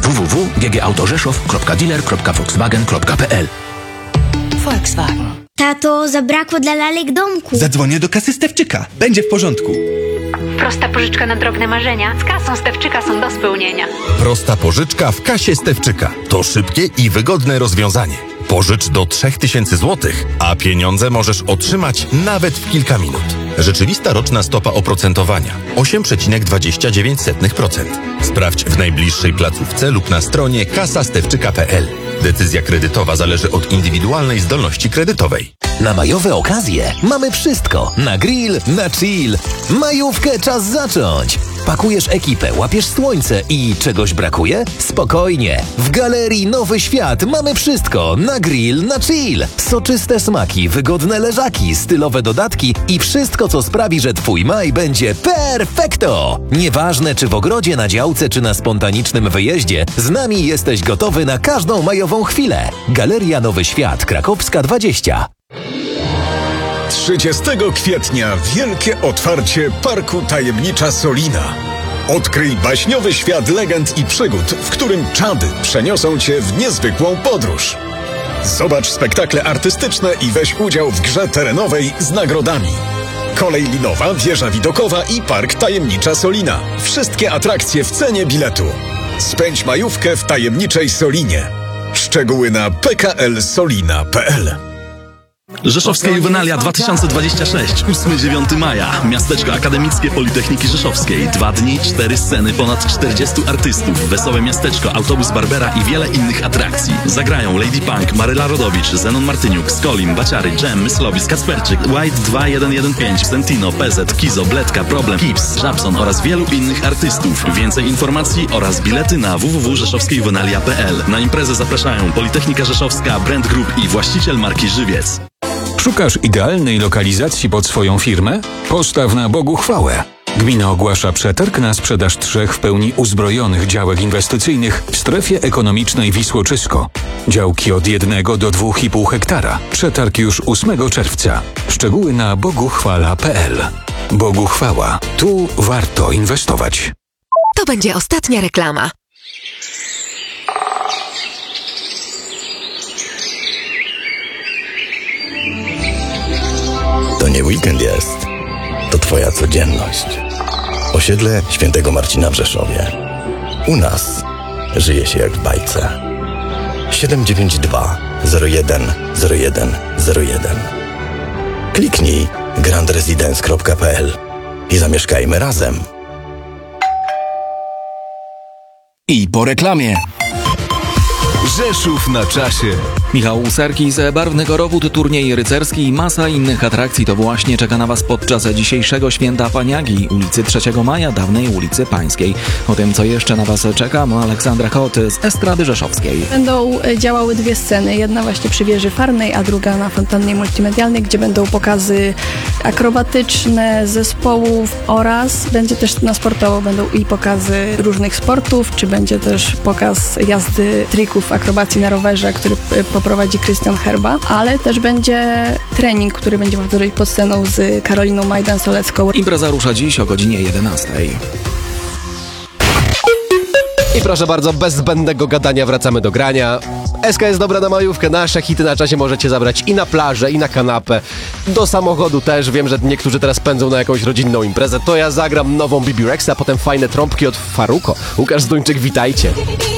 www.ggautorzeszów.dealer.volkswagen.pl. Volkswagen. Tato, zabrakło dla lalek domku. Zadzwonię do kasy Stefczyka. Będzie w porządku. Prosta pożyczka na drobne marzenia. Z kasą Stefczyka są do spełnienia. Prosta pożyczka w kasie Stefczyka. To szybkie i wygodne rozwiązanie. Pożycz do 3000 zł, a pieniądze możesz otrzymać nawet w kilka minut. Rzeczywista roczna stopa oprocentowania 8,29%. Sprawdź w najbliższej placówce lub na stronie kasastewczyka.pl. Decyzja kredytowa zależy od indywidualnej zdolności kredytowej. Na majowe okazje mamy wszystko. Na grill, na chill. Majówkę czas zacząć. Pakujesz ekipę, łapiesz słońce i czegoś brakuje? Spokojnie. W Galerii Nowy Świat mamy wszystko. Na grill, na chill. Soczyste smaki, wygodne leżaki, stylowe dodatki i wszystko, co sprawi, że twój maj będzie perfekto. Nieważne, czy w ogrodzie, na działce, czy na spontanicznym wyjeździe, z nami jesteś gotowy na każdą majową chwilę. Galeria Nowy Świat, Krakowska 20. 30 kwietnia wielkie otwarcie Parku Tajemnicza Solina. Odkryj baśniowy świat legend i przygód, w którym czady przeniosą cię w niezwykłą podróż. Zobacz spektakle artystyczne i weź udział w grze terenowej z nagrodami. Kolej linowa, wieża widokowa i Park Tajemnicza Solina. Wszystkie atrakcje w cenie biletu. Spędź majówkę w tajemniczej Solinie. Szczegóły na pklsolina.pl. Rzeszowskie Juwenalia 2026, 8-9 maja. Miasteczko Akademickie Politechniki Rzeszowskiej. 2 dni, 4 sceny, ponad 40 artystów. Wesołe miasteczko, autobus Barbera i wiele innych atrakcji. Zagrają Lady Punk, Maryla Rodowicz, Zenon Martyniuk, Skolim, Baciary, Dżem, Myslowicz, Kacperczyk, White 2115, Sentino, PZ, Kizo, Bledka, Problem, Kips, Żabson oraz wielu innych artystów. Więcej informacji oraz bilety na www.rzeszowskiejuwenalia.pl. Na imprezę zapraszają Politechnika Rzeszowska, Brand Group i właściciel marki Żywiec. Szukasz idealnej lokalizacji pod swoją firmę? Postaw na Bogu chwałę. Gmina ogłasza przetarg na sprzedaż 3 w pełni uzbrojonych działek inwestycyjnych w strefie ekonomicznej Wisłoczysko. Działki od 1 do 2,5 hektara. Przetarg już 8 czerwca. Szczegóły na boguchwala.pl. Bogu chwała. Tu warto inwestować. To będzie ostatnia reklama. To nie weekend jest, to twoja codzienność. Osiedle Świętego Marcina w Rzeszowie. U nas żyje się jak w bajce. 792 01 01 01. Kliknij grandresidence.pl i zamieszkajmy razem. I po reklamie. Rzeszów na czasie. Michał Serkis, Barwny Korowód, turniej rycerski i masa innych atrakcji to właśnie czeka na Was podczas dzisiejszego Święta Paniagi, ulicy 3 Maja, dawnej ulicy Pańskiej. O tym, co jeszcze na Was czeka, Aleksandra Kot z Estrady Rzeszowskiej. Będą działały 2 sceny, jedna właśnie przy wieży Farnej, a druga na fontannie multimedialnej, gdzie będą pokazy akrobatyczne zespołów oraz będzie też na sportowo będą i pokazy różnych sportów, czy będzie też pokaz jazdy trików akrobacji na rowerze, który poprowadzi Krystian Herba, ale też będzie trening, który będzie powtórzyć pod sceną z Karoliną Majdan-Solecką. Impreza rusza dziś o godzinie 11. I proszę bardzo, bez zbędnego gadania wracamy do grania. SK jest dobra na majówkę, nasze hity na czasie możecie zabrać i na plażę, i na kanapę. Do samochodu też, wiem, że niektórzy teraz pędzą na jakąś rodzinną imprezę. To ja zagram nową Bibi Rexa, a potem fajne trąbki od Faruko. Łukasz Zduńczyk, witajcie.